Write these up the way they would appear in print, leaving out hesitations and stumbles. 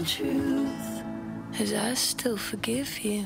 truth is I still forgive you.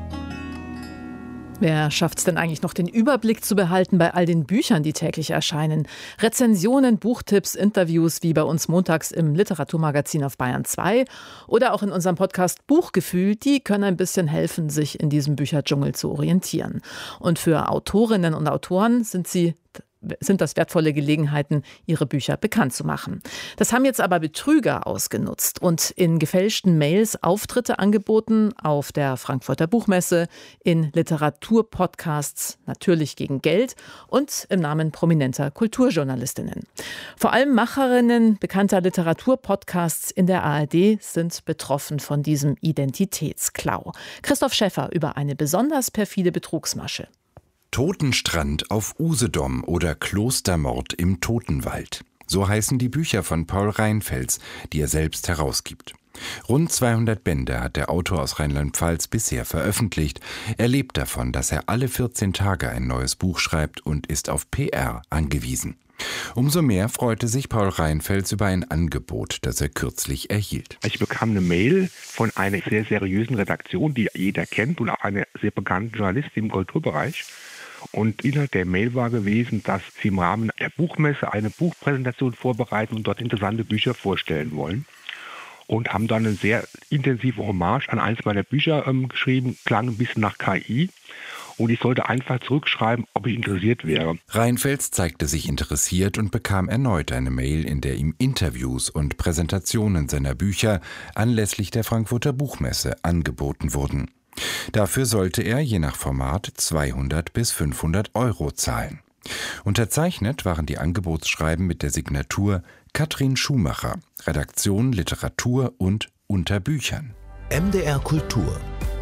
Wer schafft es denn eigentlich noch, den Überblick zu behalten bei all den Büchern, die täglich erscheinen? Rezensionen, Buchtipps, Interviews wie bei uns montags im Literaturmagazin auf Bayern 2 oder auch in unserem Podcast Buchgefühl, die können ein bisschen helfen, sich in diesem Bücherdschungel zu orientieren. Und für Autorinnen und Autoren sind das wertvolle Gelegenheiten, ihre Bücher bekannt zu machen. Das haben jetzt aber Betrüger ausgenutzt und in gefälschten Mails Auftritte angeboten auf der Frankfurter Buchmesse, in Literaturpodcasts, natürlich gegen Geld und im Namen prominenter Kulturjournalistinnen. Vor allem Macherinnen bekannter Literaturpodcasts in der ARD sind betroffen von diesem Identitätsklau. Christoph Schäffer über eine besonders perfide Betrugsmasche. Totenstrand auf Usedom oder Klostermord im Totenwald. So heißen die Bücher von Paul Reinfels, die er selbst herausgibt. Rund 200 Bände hat der Autor aus Rheinland-Pfalz bisher veröffentlicht. Er lebt davon, dass er alle 14 Tage ein neues Buch schreibt und ist auf PR angewiesen. Umso mehr freute sich Paul Reinfels über ein Angebot, das er kürzlich erhielt. Ich bekam eine Mail von einer sehr seriösen Redaktion, die jeder kennt und auch eine sehr bekannte Journalistin im Kulturbereich. Und Inhalt der Mail war gewesen, dass sie im Rahmen der Buchmesse eine Buchpräsentation vorbereiten und dort interessante Bücher vorstellen wollen. Und haben dann eine sehr intensive Hommage an eins meiner Bücher geschrieben, klang ein bisschen nach KI. Und ich sollte einfach zurückschreiben, ob ich interessiert wäre. Reinfels zeigte sich interessiert und bekam erneut eine Mail, in der ihm Interviews und Präsentationen seiner Bücher anlässlich der Frankfurter Buchmesse angeboten wurden. Dafür sollte er je nach Format 200 bis 500 € zahlen. Unterzeichnet waren die Angebotsschreiben mit der Signatur Katrin Schumacher, Redaktion Literatur und Unter Büchern. MDR Kultur.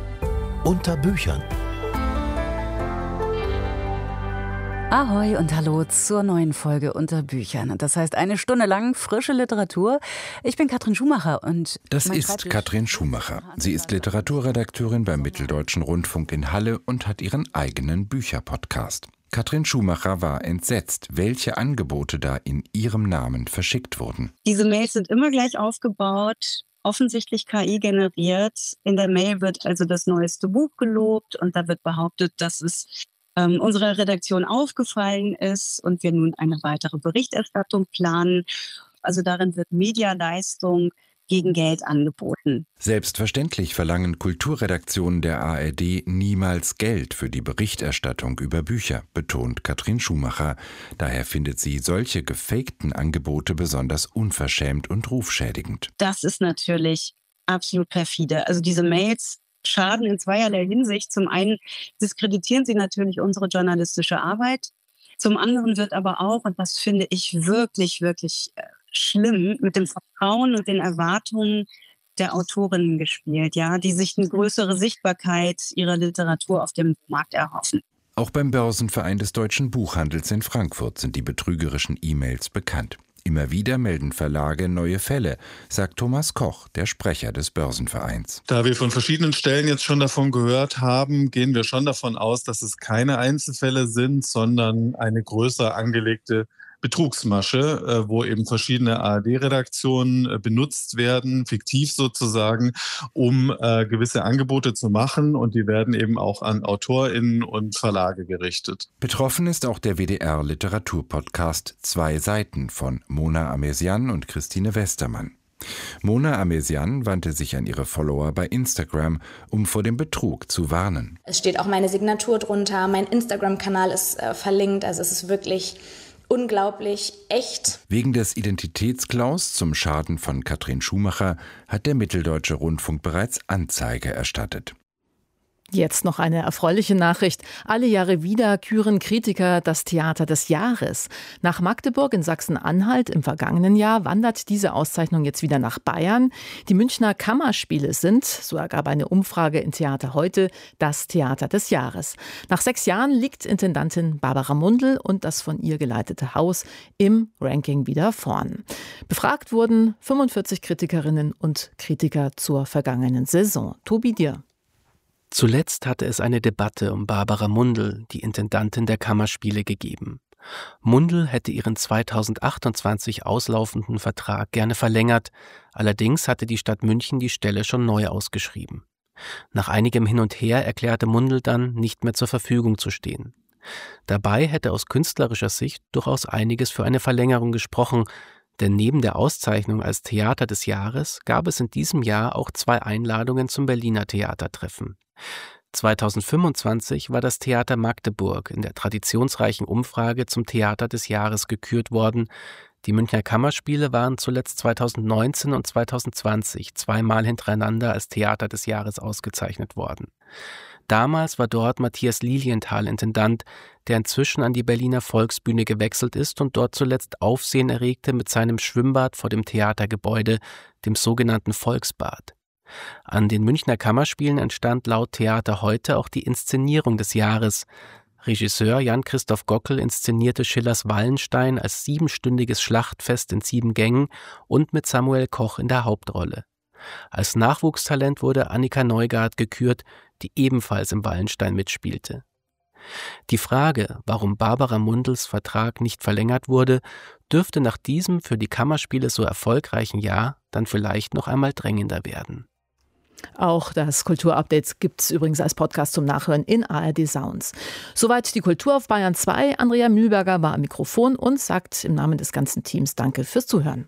Unter Büchern. Ahoi und hallo zur neuen Folge Unter Büchern. Das heißt, eine Stunde lang frische Literatur. Ich bin Katrin Schumacher und... Das ist Katrin Schumacher. Sie ist Literaturredakteurin beim Mitteldeutschen Rundfunk in Halle und hat ihren eigenen Bücherpodcast. Katrin Schumacher war entsetzt, welche Angebote da in ihrem Namen verschickt wurden. Diese Mails sind immer gleich aufgebaut, offensichtlich KI generiert. In der Mail wird also das neueste Buch gelobt und da wird behauptet, dass es unserer Redaktion aufgefallen ist und wir nun eine weitere Berichterstattung planen. Also darin wird Medialeistung gegen Geld angeboten. Selbstverständlich verlangen Kulturredaktionen der ARD niemals Geld für die Berichterstattung über Bücher, betont Katrin Schumacher. Daher findet sie solche gefakten Angebote besonders unverschämt und rufschädigend. Das ist natürlich absolut perfide. Also diese Mails schaden in zweierlei Hinsicht. Zum einen diskreditieren sie natürlich unsere journalistische Arbeit. Zum anderen wird aber auch, und das finde ich wirklich, wirklich schlimm, mit dem Vertrauen und den Erwartungen der Autorinnen gespielt, ja, die sich eine größere Sichtbarkeit ihrer Literatur auf dem Markt erhoffen. Auch beim Börsenverein des Deutschen Buchhandels in Frankfurt sind die betrügerischen E-Mails bekannt. Immer wieder melden Verlage neue Fälle, sagt Thomas Koch, der Sprecher des Börsenvereins. Da wir von verschiedenen Stellen jetzt schon davon gehört haben, gehen wir schon davon aus, dass es keine Einzelfälle sind, sondern eine größer angelegte Betrugsmasche, wo eben verschiedene ARD-Redaktionen benutzt werden, fiktiv sozusagen, um gewisse Angebote zu machen. Und die werden eben auch an AutorInnen und Verlage gerichtet. Betroffen ist auch der WDR-Literaturpodcast 2 Seiten von Mona Amesian und Christine Westermann. Mona Amesian wandte sich an ihre Follower bei Instagram, um vor dem Betrug zu warnen. Es steht auch meine Signatur drunter, mein Instagram-Kanal ist verlinkt, also es ist wirklich unglaublich echt. Wegen des Identitätsklaus zum Schaden von Katrin Schumacher hat der Mitteldeutsche Rundfunk bereits Anzeige erstattet. Jetzt noch eine erfreuliche Nachricht. Alle Jahre wieder küren Kritiker das Theater des Jahres. Nach Magdeburg in Sachsen-Anhalt im vergangenen Jahr wandert diese Auszeichnung jetzt wieder nach Bayern. Die Münchner Kammerspiele sind, so ergab eine Umfrage in Theater heute, das Theater des Jahres. Nach 6 Jahren liegt Intendantin Barbara Mundl und das von ihr geleitete Haus im Ranking wieder vorn. Befragt wurden 45 Kritikerinnen und Kritiker zur vergangenen Saison. Tobi Dir. Zuletzt hatte es eine Debatte um Barbara Mundl, die Intendantin der Kammerspiele, gegeben. Mundl hätte ihren 2028 auslaufenden Vertrag gerne verlängert, allerdings hatte die Stadt München die Stelle schon neu ausgeschrieben. Nach einigem Hin und Her erklärte Mundl dann, nicht mehr zur Verfügung zu stehen. Dabei hätte aus künstlerischer Sicht durchaus einiges für eine Verlängerung gesprochen, denn neben der Auszeichnung als Theater des Jahres gab es in diesem Jahr auch 2 Einladungen zum Berliner Theatertreffen. 2025 war das Theater Magdeburg in der traditionsreichen Umfrage zum Theater des Jahres gekürt worden. Die Münchner Kammerspiele waren zuletzt 2019 und 2020 2-mal hintereinander als Theater des Jahres ausgezeichnet worden. Damals war dort Matthias Lilienthal Intendant, der inzwischen an die Berliner Volksbühne gewechselt ist und dort zuletzt Aufsehen erregte mit seinem Schwimmbad vor dem Theatergebäude, dem sogenannten Volksbad. An den Münchner Kammerspielen entstand laut Theater Heute auch die Inszenierung des Jahres. Regisseur Jan-Christoph Gockel inszenierte Schillers Wallenstein als 7-stündiges Schlachtfest in 7 Gängen und mit Samuel Koch in der Hauptrolle. Als Nachwuchstalent wurde Annika Neugart gekürt, die ebenfalls im Wallenstein mitspielte. Die Frage, warum Barbara Mundls Vertrag nicht verlängert wurde, dürfte nach diesem für die Kammerspiele so erfolgreichen Jahr dann vielleicht noch einmal drängender werden. Auch das Kulturupdate gibt es übrigens als Podcast zum Nachhören in ARD Sounds. Soweit die Kultur auf Bayern 2. Andrea Mühlberger war am Mikrofon und sagt im Namen des ganzen Teams Danke fürs Zuhören.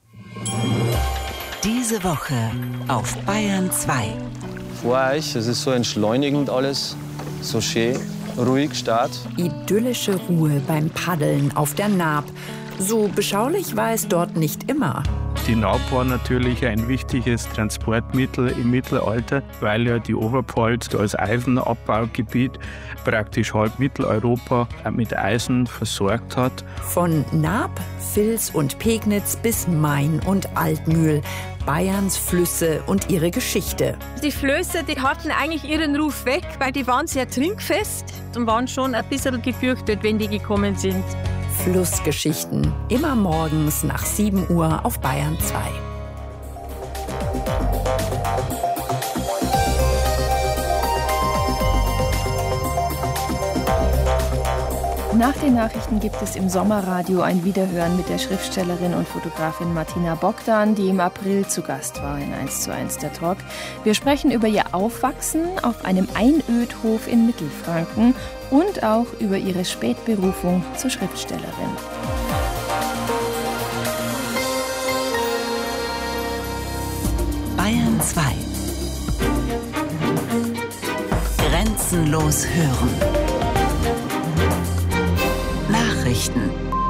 Diese Woche auf Bayern 2. Vor euch, es ist so entschleunigend alles, so schön, ruhig Start. Idyllische Ruhe beim Paddeln auf der Naab. So beschaulich war es dort nicht immer. Die Naab war natürlich ein wichtiges Transportmittel im Mittelalter, weil ja die Oberpfalz als Eisenabbaugebiet praktisch halb Mitteleuropa mit Eisen versorgt hat. Von Naab, Vils und Pegnitz bis Main und Altmühl. Bayerns Flüsse und ihre Geschichte. Die Flöße, die hatten eigentlich ihren Ruf weg, weil die waren sehr trinkfest und waren schon ein bisschen gefürchtet, wenn die gekommen sind. Flussgeschichten, immer morgens nach 7 Uhr auf Bayern 2. Nach den Nachrichten gibt es im Sommerradio ein Wiederhören mit der Schriftstellerin und Fotografin Martina Bogdan, die im April zu Gast war in 1:1 der Talk. Wir sprechen über ihr Aufwachsen auf einem Einödhof in Mittelfranken und auch über ihre Spätberufung zur Schriftstellerin. Bayern 2. Grenzenlos hören. Nachrichten.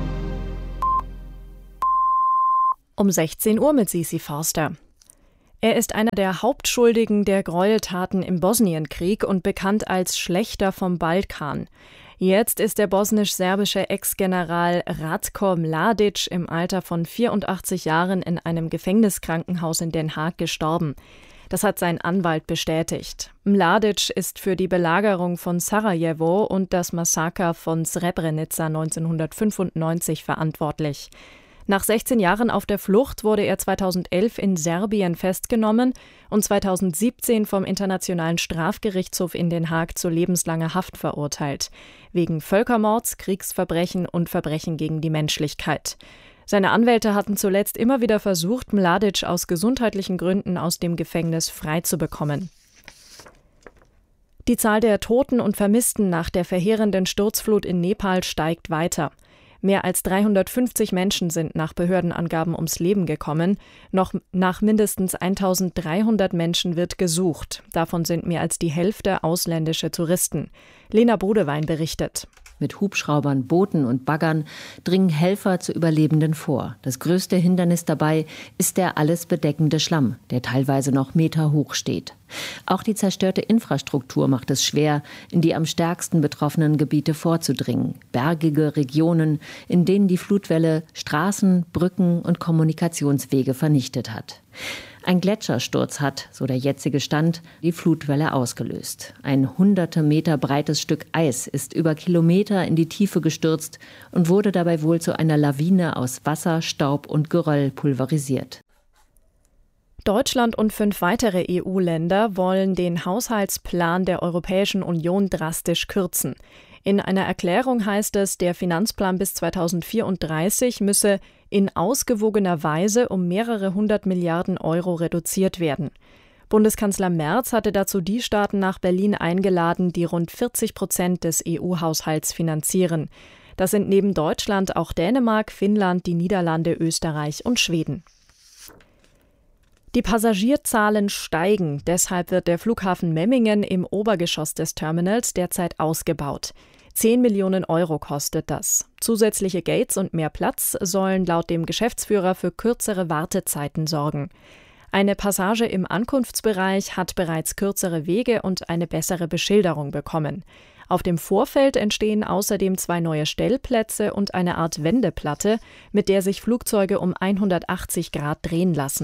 Um 16 Uhr mit Sisi Forster. Er ist einer der Hauptschuldigen der Gräueltaten im Bosnienkrieg und bekannt als Schlächter vom Balkan. Jetzt ist der bosnisch-serbische Ex-General Ratko Mladic im Alter von 84 Jahren in einem Gefängniskrankenhaus in Den Haag gestorben. Das hat sein Anwalt bestätigt. Mladic ist für die Belagerung von Sarajevo und das Massaker von Srebrenica 1995 verantwortlich. Nach 16 Jahren auf der Flucht wurde er 2011 in Serbien festgenommen und 2017 vom Internationalen Strafgerichtshof in Den Haag zu lebenslanger Haft verurteilt. Wegen Völkermords, Kriegsverbrechen und Verbrechen gegen die Menschlichkeit. Seine Anwälte hatten zuletzt immer wieder versucht, Mladic aus gesundheitlichen Gründen aus dem Gefängnis freizubekommen. Die Zahl der Toten und Vermissten nach der verheerenden Sturzflut in Nepal steigt weiter. Mehr als 350 Menschen sind nach Behördenangaben ums Leben gekommen. Noch nach mindestens 1300 Menschen wird gesucht. Davon sind mehr als die Hälfte ausländische Touristen. Lena Bodewein berichtet. Mit Hubschraubern, Booten und Baggern dringen Helfer zu Überlebenden vor. Das größte Hindernis dabei ist der alles bedeckende Schlamm, der teilweise noch meterhoch steht. Auch die zerstörte Infrastruktur macht es schwer, in die am stärksten betroffenen Gebiete vorzudringen. Bergige Regionen, in denen die Flutwelle Straßen, Brücken und Kommunikationswege vernichtet hat. Ein Gletschersturz hat, so der jetzige Stand, die Flutwelle ausgelöst. Ein hunderte Meter breites Stück Eis ist über Kilometer in die Tiefe gestürzt und wurde dabei wohl zu einer Lawine aus Wasser, Staub und Geröll pulverisiert. Deutschland und 5 weitere EU-Länder wollen den Haushaltsplan der Europäischen Union drastisch kürzen. In einer Erklärung heißt es, der Finanzplan bis 2034 müsse in ausgewogener Weise um mehrere 100 Milliarden Euro reduziert werden. Bundeskanzler Merz hatte dazu die Staaten nach Berlin eingeladen, die rund 40% des EU-Haushalts finanzieren. Das sind neben Deutschland auch Dänemark, Finnland, die Niederlande, Österreich und Schweden. Die Passagierzahlen steigen, deshalb wird der Flughafen Memmingen im Obergeschoss des Terminals derzeit ausgebaut. 10 Millionen Euro kostet das. Zusätzliche Gates und mehr Platz sollen laut dem Geschäftsführer für kürzere Wartezeiten sorgen. Eine Passage im Ankunftsbereich hat bereits kürzere Wege und eine bessere Beschilderung bekommen. Auf dem Vorfeld entstehen außerdem 2 neue Stellplätze und eine Art Wendeplatte, mit der sich Flugzeuge um 180 Grad drehen lassen.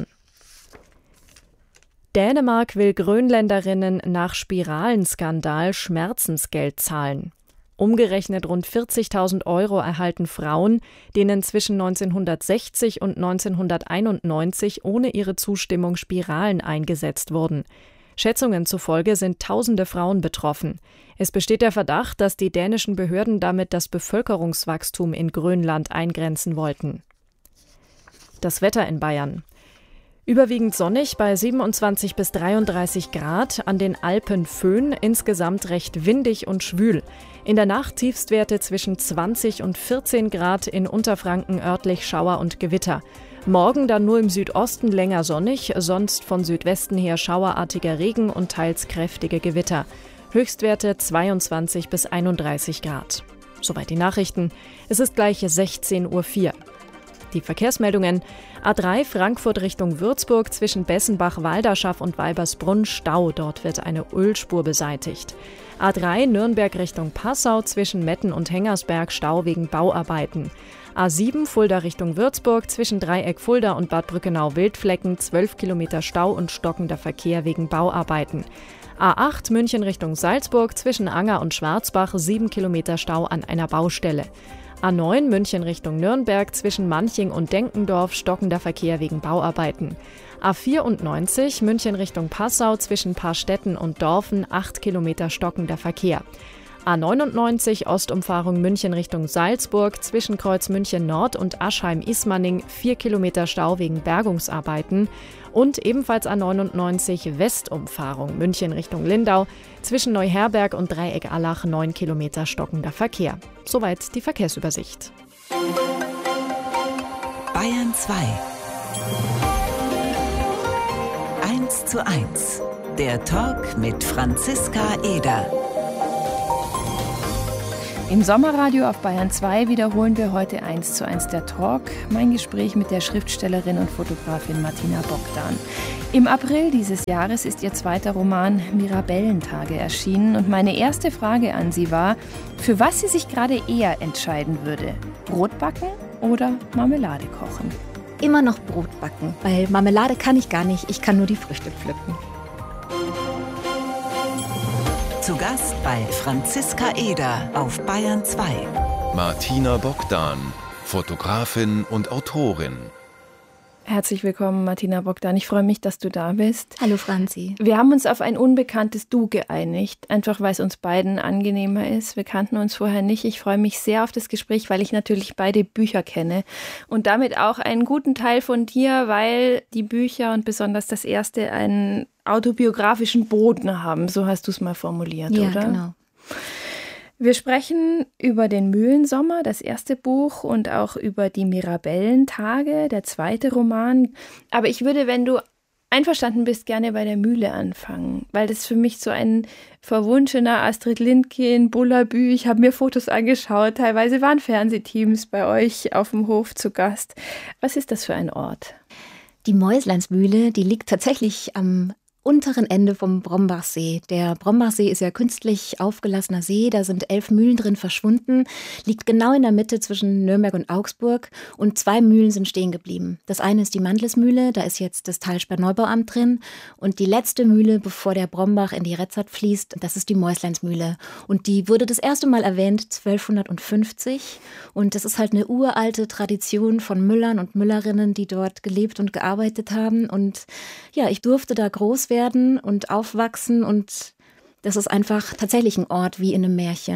Dänemark will Grönländerinnen nach Spiralenskandal Schmerzensgeld zahlen. Umgerechnet rund 40.000 Euro erhalten Frauen, denen zwischen 1960 und 1991 ohne ihre Zustimmung Spiralen eingesetzt wurden. Schätzungen zufolge sind tausende Frauen betroffen. Es besteht der Verdacht, dass die dänischen Behörden damit das Bevölkerungswachstum in Grönland eingrenzen wollten. Das Wetter in Bayern. Überwiegend sonnig bei 27 bis 33 Grad, an den Alpen Föhn, insgesamt recht windig und schwül. In der Nacht Tiefstwerte zwischen 20 und 14 Grad, in Unterfranken örtlich Schauer und Gewitter. Morgen dann nur im Südosten länger sonnig, sonst von Südwesten her schauerartiger Regen und teils kräftige Gewitter. Höchstwerte 22 bis 31 Grad. Soweit die Nachrichten. Es ist gleich 16:04 Uhr. Die Verkehrsmeldungen: A3 Frankfurt Richtung Würzburg zwischen Bessenbach-Walderschaff und Weibersbrunn Stau. Dort wird eine Ölspur beseitigt. A3 Nürnberg Richtung Passau zwischen Metten und Hengersberg Stau wegen Bauarbeiten. A7 Fulda Richtung Würzburg zwischen Dreieck Fulda und Bad Brückenau-Wildflecken 12 Kilometer Stau und stockender Verkehr wegen Bauarbeiten. A8 München Richtung Salzburg zwischen Anger und Schwarzbach 7 Kilometer Stau an einer Baustelle. A9 München Richtung Nürnberg zwischen Manching und Denkendorf stockender Verkehr wegen Bauarbeiten. A94 München Richtung Passau zwischen Paarstetten und Dorfen 8 Kilometer stockender Verkehr. A99 Ostumfahrung München Richtung Salzburg zwischen Kreuz München Nord und Aschheim-Ismaning 4 Kilometer Stau wegen Bergungsarbeiten. Und ebenfalls A99 Westumfahrung München Richtung Lindau zwischen Neuherberg und Dreieck Allach 9 Kilometer stockender Verkehr. Soweit die Verkehrsübersicht. Bayern 2 1:1 Der Talk mit Franziska Eder. Im Sommerradio auf Bayern 2 wiederholen wir heute 1:1 der Talk, mein Gespräch mit der Schriftstellerin und Fotografin Martina Bogdan. Im April dieses Jahres ist ihr zweiter Roman Mirabellentage erschienen und meine erste Frage an sie war, für was sie sich gerade eher entscheiden würde, Brot backen oder Marmelade kochen? Immer noch Brot backen, weil Marmelade kann ich gar nicht, ich kann nur die Früchte pflücken. Zu Gast bei Franziska Eder auf Bayern 2. Martina Bogdan, Fotografin und Autorin. Herzlich willkommen, Martina Bogdan. Ich freue mich, dass du da bist. Hallo, Franzi. Wir haben uns auf ein unbekanntes Du geeinigt, einfach weil es uns beiden angenehmer ist. Wir kannten uns vorher nicht. Ich freue mich sehr auf das Gespräch, weil ich natürlich beide Bücher kenne und damit auch einen guten Teil von dir, weil die Bücher und besonders das erste einen autobiografischen Boden haben. So hast du es mal formuliert, ja, oder? Ja, genau. Wir sprechen über den Mühlensommer, das erste Buch, und auch über die Mirabellentage, der zweite Roman. Aber ich würde, wenn du einverstanden bist, gerne bei der Mühle anfangen, weil das für mich so ein verwunschener Astrid Lindgren, Bullabü. Ich habe mir Fotos angeschaut, teilweise waren Fernsehteams bei euch auf dem Hof zu Gast. Was ist das für ein Ort? Die Mäusleinsmühle, die liegt tatsächlich am unteren Ende vom Brombachsee. Der Brombachsee ist ja künstlich aufgelassener See, da sind 11 Mühlen drin verschwunden, liegt genau in der Mitte zwischen Nürnberg und Augsburg und 2 Mühlen sind stehen geblieben. Das eine ist die Mandlesmühle, da ist jetzt das Talsperr-Neubauamt drin und die letzte Mühle, bevor der Brombach in die Retzart fließt, das ist die Mäusleinsmühle und die wurde das erste Mal erwähnt 1250 und das ist halt eine uralte Tradition von Müllern und Müllerinnen, die dort gelebt und gearbeitet haben und ja, ich durfte da groß werden und aufwachsen und das ist einfach tatsächlich ein Ort wie in einem Märchen.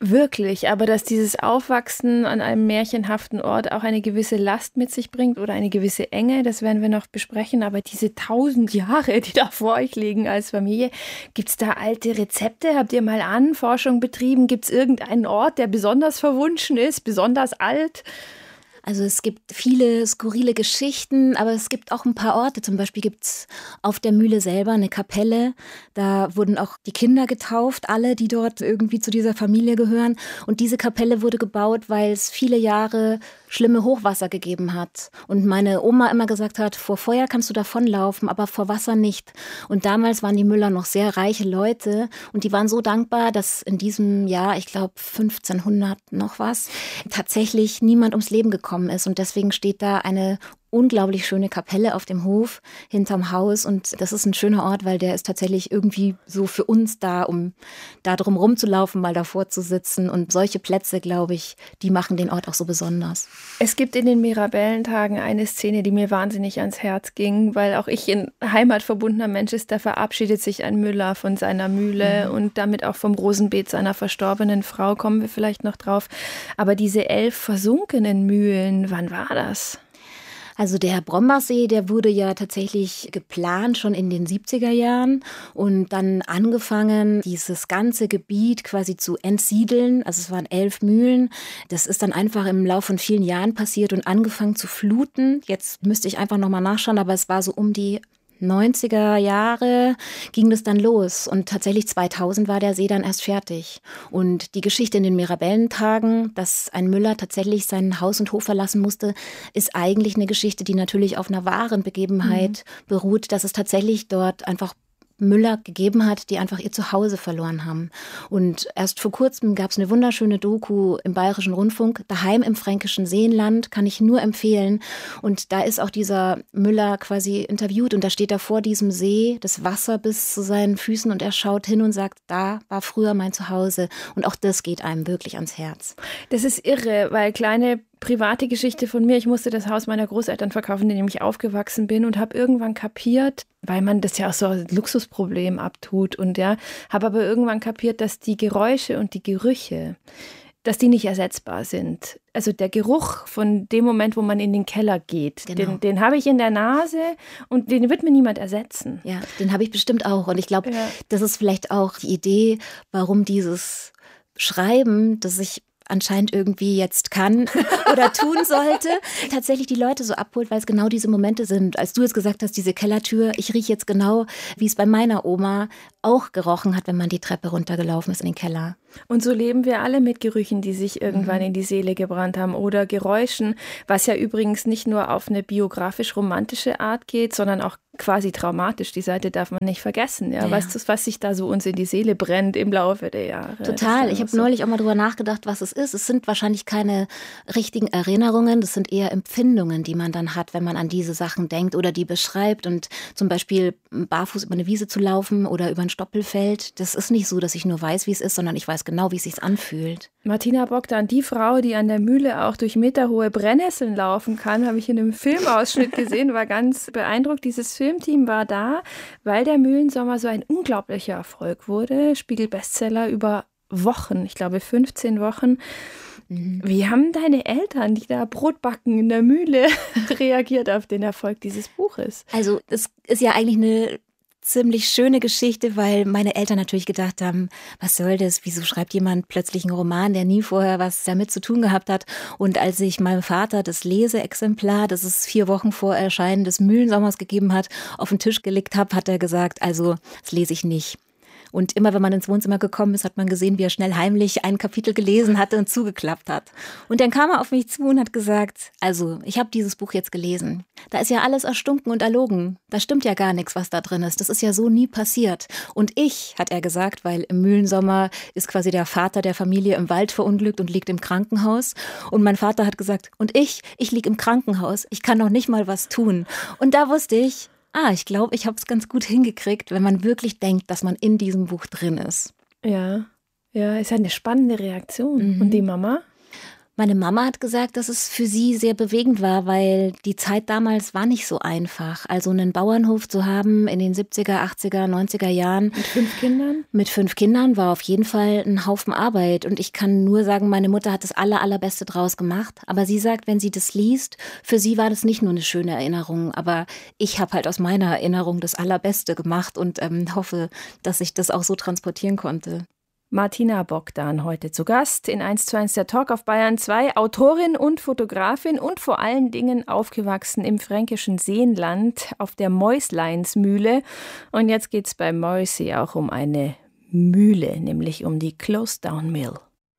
Wirklich, aber dass dieses Aufwachsen an einem märchenhaften Ort auch eine gewisse Last mit sich bringt oder eine gewisse Enge, das werden wir noch besprechen. Aber diese 1000 Jahre, die da vor euch liegen als Familie, gibt es da alte Rezepte? Habt ihr mal Ahnenforschung betrieben? Gibt es irgendeinen Ort, der besonders verwunschen ist, besonders alt? Also es gibt viele skurrile Geschichten, aber es gibt auch ein paar Orte. Zum Beispiel gibt es auf der Mühle selber eine Kapelle. Da wurden auch die Kinder getauft, alle, die dort irgendwie zu dieser Familie gehören. Und diese Kapelle wurde gebaut, weil es viele Jahre schlimme Hochwasser gegeben hat. Und meine Oma immer gesagt hat, vor Feuer kannst du davonlaufen, aber vor Wasser nicht. Und damals waren die Müller noch sehr reiche Leute und die waren so dankbar, dass in diesem Jahr, ich glaube 1500 noch was, tatsächlich niemand ums Leben gekommen ist. Und deswegen steht da eine unglaublich schöne Kapelle auf dem Hof hinterm Haus und das ist ein schöner Ort, weil der ist tatsächlich irgendwie so für uns da, um da drum rumzulaufen, mal davor zu sitzen und solche Plätze, glaube ich, die machen den Ort auch so besonders. Es gibt in den Mirabellentagen eine Szene, die mir wahnsinnig ans Herz ging, weil auch ich ein heimatverbundener Mensch ist, da verabschiedet sich ein Müller von seiner Mühle und damit auch vom Rosenbeet seiner verstorbenen Frau, kommen wir vielleicht noch drauf. Aber diese 11 versunkenen Mühlen, wann war das? Also der Brombarsee, der wurde ja tatsächlich geplant schon in den 70er Jahren und dann angefangen, dieses ganze Gebiet quasi zu entsiedeln. Also es waren 11 Mühlen. Das ist dann einfach im Laufe von vielen Jahren passiert und angefangen zu fluten. Jetzt müsste ich einfach nochmal nachschauen, aber es war so um die 90er Jahre ging das dann los und tatsächlich 2000 war der See dann erst fertig. Und die Geschichte in den Mirabellentagen, dass ein Müller tatsächlich sein Haus und Hof verlassen musste, ist eigentlich eine Geschichte, die natürlich auf einer wahren Begebenheit beruht, dass es tatsächlich dort einfach Müller gegeben hat, die einfach ihr Zuhause verloren haben. Und erst vor kurzem gab es eine wunderschöne Doku im Bayerischen Rundfunk, Daheim im fränkischen Seenland, kann ich nur empfehlen. Und da ist auch dieser Müller quasi interviewt und da steht er vor diesem See, das Wasser bis zu seinen Füßen und er schaut hin und sagt, da war früher mein Zuhause. Und auch das geht einem wirklich ans Herz. Das ist irre, weil kleine private Geschichte von mir. Ich musste das Haus meiner Großeltern verkaufen, in dem ich aufgewachsen bin und habe irgendwann kapiert, weil man das ja auch so als Luxusproblem abtut und ja, habe aber irgendwann kapiert, dass die Geräusche und die Gerüche, dass die nicht ersetzbar sind. Also der Geruch von dem Moment, wo man in den Keller geht, genau. den habe ich in der Nase und den wird mir niemand ersetzen. Ja, den habe ich bestimmt auch und ich glaube, das ist vielleicht auch die Idee, warum dieses Schreiben, das ich anscheinend irgendwie jetzt kann oder tun sollte, tatsächlich die Leute so abholt, weil es genau diese Momente sind. Als du jetzt gesagt hast, diese Kellertür, ich rieche jetzt genau, wie es bei meiner Oma auch gerochen hat, wenn man die Treppe runtergelaufen ist in den Keller. Und so leben wir alle mit Gerüchen, die sich irgendwann in die Seele gebrannt haben oder Geräuschen, was ja übrigens nicht nur auf eine biografisch-romantische Art geht, sondern auch quasi traumatisch. Die Seite darf man nicht vergessen. Ja? Weißt du, was sich da so uns in die Seele brennt im Laufe der Jahre? Total. Ich habe neulich auch mal drüber nachgedacht, was es ist. Es sind wahrscheinlich keine richtigen Erinnerungen, das sind eher Empfindungen, die man dann hat, wenn man an diese Sachen denkt oder die beschreibt. Und zum Beispiel barfuß über eine Wiese zu laufen oder über ein Stoppelfeld, das ist nicht so, dass ich nur weiß, wie es ist, sondern ich weiß genau, wie es sich anfühlt. Martina Bogdan, die Frau, die an der Mühle auch durch meterhohe Brennnesseln laufen kann, habe ich in einem Filmausschnitt gesehen, war ganz beeindruckt. Dieses Filmteam war da, weil der Mühlensommer so ein unglaublicher Erfolg wurde. Spiegel-Bestseller über Wochen, ich glaube 15 Wochen. Wie haben deine Eltern, die da Brot backen in der Mühle, reagiert auf den Erfolg dieses Buches? Also es ist ja eigentlich eine ziemlich schöne Geschichte, weil meine Eltern natürlich gedacht haben, was soll das, wieso schreibt jemand plötzlich einen Roman, der nie vorher was damit zu tun gehabt hat. Und als ich meinem Vater das Leseexemplar, das es 4 Wochen vor Erscheinen des Mühlensommers gegeben hat, auf den Tisch gelegt habe, hat er gesagt, also das lese ich nicht. Und immer, wenn man ins Wohnzimmer gekommen ist, hat man gesehen, wie er schnell heimlich ein Kapitel gelesen hatte und zugeklappt hat. Und dann kam er auf mich zu und hat gesagt, also ich habe dieses Buch jetzt gelesen. Da ist ja alles erstunken und erlogen. Da stimmt ja gar nichts, was da drin ist. Das ist ja so nie passiert. Und ich, hat er gesagt, weil im Mühlensommer ist quasi der Vater der Familie im Wald verunglückt und liegt im Krankenhaus. Und mein Vater hat gesagt, und ich liege im Krankenhaus. Ich kann noch nicht mal was tun. Und da wusste ich, ich glaube, ich habe es ganz gut hingekriegt, wenn man wirklich denkt, dass man in diesem Buch drin ist. Ja, ist eine spannende Reaktion. Und die Mama? Meine Mama hat gesagt, dass es für sie sehr bewegend war, weil die Zeit damals war nicht so einfach. Also einen Bauernhof zu haben in den 70er, 80er, 90er Jahren. Mit 5 Kindern? Mit 5 Kindern war auf jeden Fall ein Haufen Arbeit. Und ich kann nur sagen, meine Mutter hat das Allerbeste draus gemacht. Aber sie sagt, wenn sie das liest, für sie war das nicht nur eine schöne Erinnerung. Aber ich habe halt aus meiner Erinnerung das Allerbeste gemacht und hoffe, dass ich das auch so transportieren konnte. Martina Bogdan heute zu Gast in 1:1 der Talk auf Bayern 2, Autorin und Fotografin und vor allen Dingen aufgewachsen im fränkischen Seenland auf der Mäusleinsmühle. Und jetzt geht es bei Morrissey auch um eine Mühle, nämlich um die Closed Down Mill.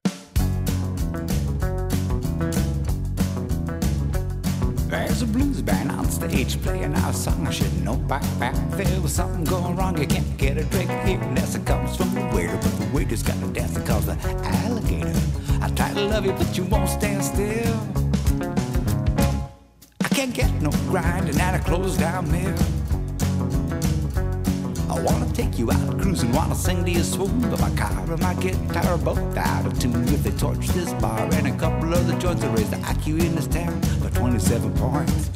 There's a blues band on stage playing our song. I should know back there was something going wrong. You can't get a drink here unless it comes from the waiter, but the waiter's got a dance that calls the alligator. I try to love you, but you won't stand still. I can't get no grinding at a closed down mill. I wanna take you out cruising, wanna sing to you swoon, but my car and my guitar are both out of tune. If they torch this bar and a couple other joints, they raise the IQ in this town by 27 points.